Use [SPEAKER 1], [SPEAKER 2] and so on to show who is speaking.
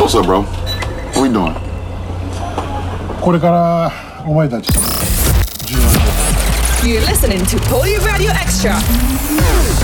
[SPEAKER 1] what's up, bro? What we doing?
[SPEAKER 2] これからお前たち重要なこと。
[SPEAKER 3] You're listening to Poly Radio Extra.